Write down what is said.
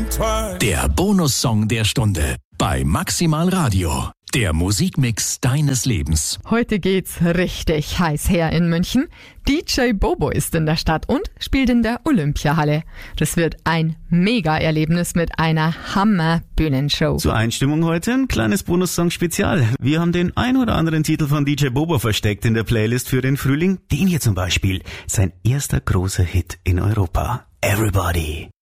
Der Bonussong der Stunde bei Maximal Radio. Der Musikmix deines Lebens. Heute geht's richtig heiß her in München. DJ Bobo ist in der Stadt und spielt in der Olympiahalle. Das wird ein Mega-Erlebnis mit einer Hammer-Bühnenshow. Zur Einstimmung heute ein kleines Bonussong-Spezial. Wir haben den ein oder anderen Titel von DJ Bobo versteckt in der Playlist für den Frühling. Den hier zum Beispiel, sein erster großer Hit in Europa. Everybody.